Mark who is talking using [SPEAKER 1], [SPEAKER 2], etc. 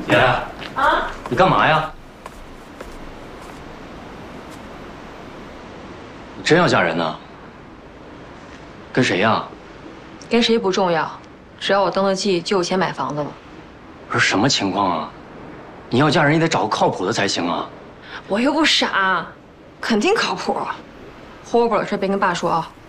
[SPEAKER 1] 爷啊，你干嘛呀？你真要嫁人呢？跟谁呀？
[SPEAKER 2] 跟谁不重要，只要我登了记，就有钱买房子了。
[SPEAKER 1] 不是什么情况啊？你要嫁人，你得找个靠谱的才行啊。
[SPEAKER 2] 我又不傻，肯定靠谱。活不了事别跟爸说啊。